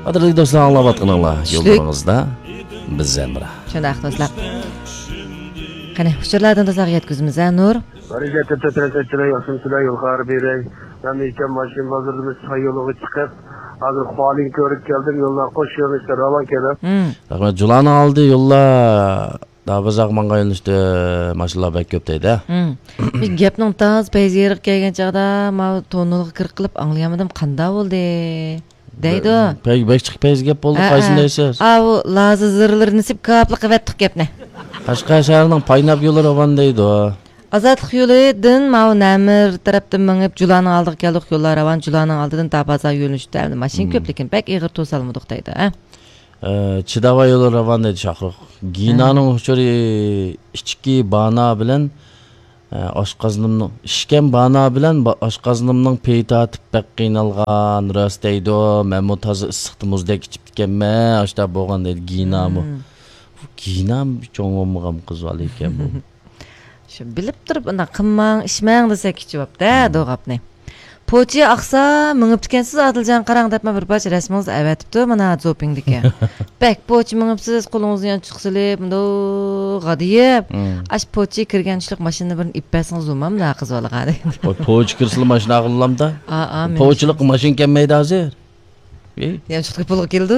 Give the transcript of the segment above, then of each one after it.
Qadrli do'stlar, anglayotganinglar yo'llaringizda biz Emra. Shunday do'stlar. Qani, uchurlardan do'stlar yetkazimiz, Nur. Harekatda tezliklar yaxshilar yo'l xarbirey. Ben ikən maşın bazarımız sayılığı çıkıp hazır xalin görüp geldim yollar koşuyormuş ravan kelam. Rahmat Julanı aldı yolla Davazaq mangayılışdı maşallah bek köp deydi. Bir gapning taz peyzeriq kelgan chaqda ma tonulga kir qilib anglayamadim qanda bo'ldi deydi. Bek chiqib peyz gap bo'ldi qaysin deysiz? Bu lazi zirlar nisib kapli qivatdiq gapni. Qashqar shahrining paynab yo'li ravan deydi. Azadlıq yoludan ma Namir tarafdan mengib Julanning oldiga keldik yo'llar ravan Julanning oldidan Davazaq yo'nalishda mashin ko'p lekin bek ig'ir to'salmadik deydi. Chidava yo'li ravan deydi Shahruh. Ginaning uchuri ichki bana bilan oshqozonimning ishkan bana bilan oshqozonimning peyti atib bek qiynalgan rost deydi. Men bu toza issiqda muzdek ichib ekanman, ashta bo'lgan deydi Ginami. Ginam cho'ng'omg'am qiz bola ekan bu. Shu bilib turib unda qilmang, ishmang desa kichibda do'g'apni. Pochi aqsa mingib ekansiz Adiljon qarang deb men bir parcha rasmingizni avatibdi mana zopingdiki. Bek pochi mingibsiz qo'lingizni yon chiqsilib, bunda g'adiyib. Ash pochi kirganchilik mashinani birini ippasingiz zo'mamda qiz bola g'adi. Pochi kirsil mashina qilamda. Pochilik mashin kelmaydi hozir. Yan chiqib pul keldi.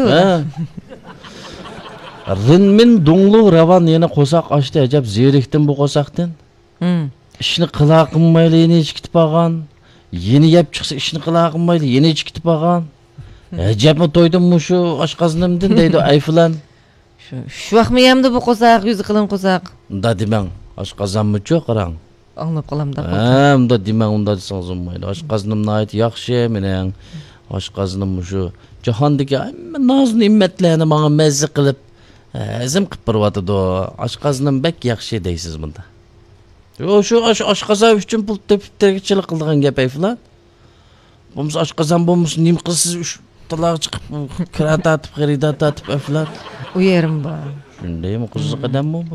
Rinmin dunglu ravan yana qo'saq ochdi ajab zerikdim bu qo'saqdan. Ishni qila qilmayli yeni chiqib olgan. Yeni yap chiqsa ishni qila qilmayli yeni chiqib olgan. Ajabmi to'ydim shu oshqozonimdan deydi ayfilan. Shu vaqtmi hamda bu qo'saq yuzi qilin qo'saq. Unda demang oshqozonmi cho'q qarang. Anglab qolamda. Unda demang unda desangiz bo'lmaydi. Oshqozonimni ayt yaxshi, mening oshqozonim shu jahondagi hamma noz ne'matlarni menga mazza qilib azim qilib beribdi. Oshqozonim bek yaxshi deysiz bunda. Shu oshqozon uchun pul teptirchilik qilgan gap ayflar. Bo'lmasa oshqozon bo'lmasa nim qilsiz talaq chiqib kirat atib xaridat atib ayflar. U yerim bor. Shundaymi qiziq odammi bu?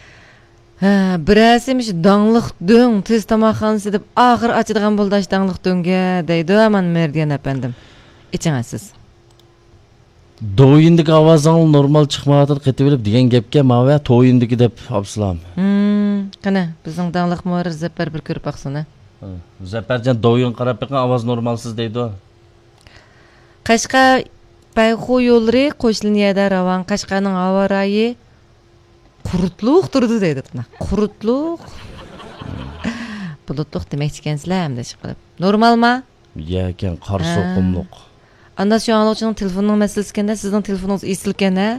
Birasimiş danlıq döng tez tamakxonasi deb oxir ochadigan bo'ldi danlıq döngga deydi aman merdiyan efendim. İçinasiz. Do'yindagi ovozing normal chiqmayotdi qetib degan gapga mava to'yindagi deb abslam. Qana bizning danlıq mo'rir Zappar bir ko'rib baqsana. Zapparjon do'yin qarab beqan ovoz normalsiz deydi. Qashqa Bayxu yo'lri qo'shliniyada ravan Qashqaning avarayi qurutluq turdi deydi. Qurutluq. Bulutluq demek ekansiz-la hamda chiqib. Normalmi? Yo'q, qarshi qumluq. Anda şu anlıqçının telefonunun meselesi kende, sizin telefonunuz isilken ne?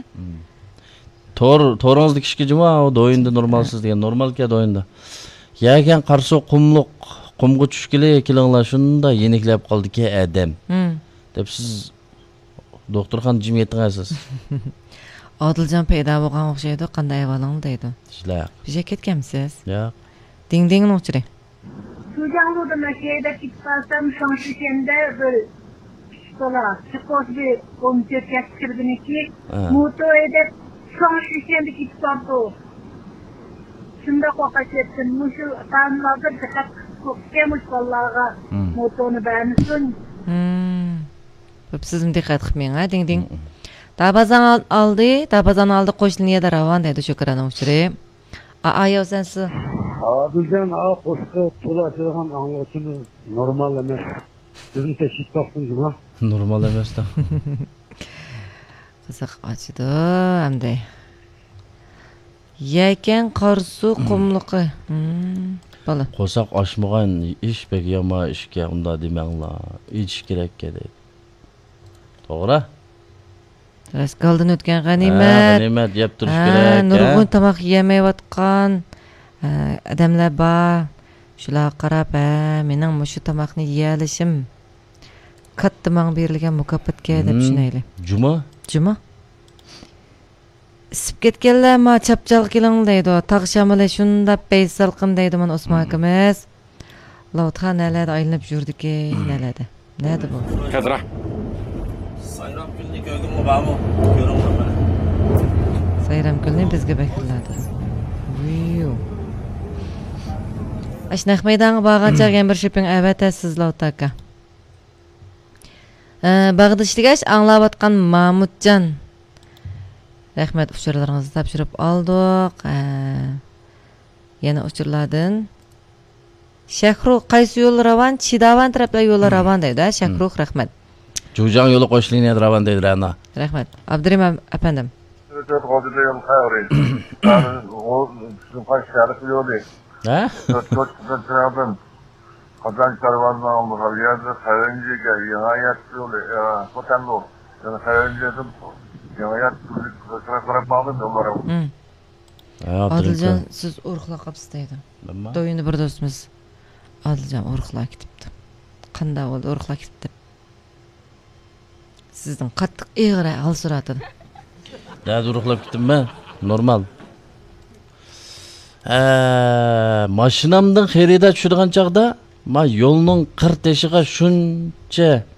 Torunuzdaki kişi cuma o doyunda normalsiz diyen normal ki doyunda. Yaken karşı kumluk, kumgu çüşkili ekilinglar şunda yeniklep kaldı ki adam. Dep siz doktorxan cimiyetiniz. Adiljon payda bo'lgan o'xshaydi, qanday ahvoling deydi. Ishlar. Bizga ketganmisiz? Yo'q. Ding-dingni o'chiri. Sujanlı'da şeyde kitaptan şanslıyken böyle sola spor bir komite geçirdim ki moto edip şanslıyken bir kitapta şunda kokasettim muşu tanımladım dikkat kokkemiş vallaha motonu beğensin. Sizin dikkat qilmang ha ding-ding. Dabazan aldı qo'shniga da ravan deydi Shukran o'chiri. Ayo sensi. Bizden qo'shqa to'lashgan anglashini normal emas. Sizin teşhis topdingizmi? Normal emas da. Qiziq ochdi hamda. Yakan qarsu qumliqi. Bola. Qo'saq oshmagan ish bek yomon ishga unda demanglar. Ish kerak deydi. To'g'ri? Raskaldan o'tgan g'animat. G'animat yeb turish kerak. Nurg'un tomoq yemayotgan odamlar bor. Shular qarab, mening mushu tomoqni yeyalishim katta menga berilgan mukofotga deb tushunayli. Juma? Isib ketganlar ma chapchal keling deydi. Tog' shamoli shunda paysal qin deydi men Osmon akamiz. Lavtxa nalarda aylanib yurdiki, nalada. Nada bu? Kadra. Sayram gulni ko'rganmi bormi? Ko'ringlar mana. Sayram gulni bizga bakirladi. Ashnax maydonga borgancha bir shiping avatasiz Lavtaka. Bag'da ishlash anglayotgan Mahmudjon. Rahmat, uchurlaringizni topshirib oldik. Yana uchurlardan Shahruh qaysi yo'l ravon? Chidavan taraflar yo'li ravon deydi, Shahruh rahmat. Jo'jang yo'li qo'sh liniyada ravon deydi ana. Rahmat. Abdurahman apandim. Dört kodide yol hayri. Yani o kaç şarkı yolu. Ha? Dört tarafın Kazan karvanına aldılar. Yerde Karınca yanayat yolu. Kotanlı. Yani Karınca'nın yanayat yolu. Kıra bağlı yollara. Adiljon siz urxlab qapsiz deydi. Nima? Do'yini bir do'stimiz Adiljon urxlab ketibdi. Qanday bo'ldi urxlab ketdi? Sizdan qattiq ig'ira hal suratida. Ya uruqlab ketdimmi? Normal. Mashinamdan xerida tushirgan chaqda, ma yo'lning qir teshiga shuncha